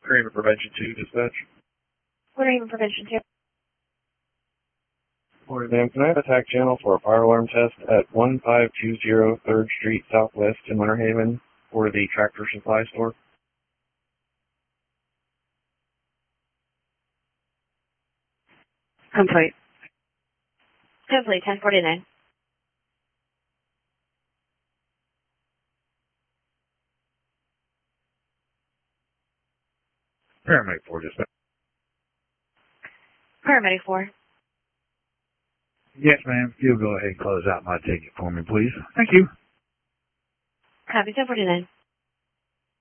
Raymond Prevention 2, dispatch. Raymond Prevention 2. Morning, ma'am. Can I have a TAC channel for a fire alarm test at 1520 3rd Street Southwest in Winter Haven for the Tractor Supply store? Complete. Complete, 1049. Paramedic 4, dispatch. Paramedic 4. Yes, ma'am. If you'll go ahead and close out my ticket for me, please. Thank you. Copy, 1049.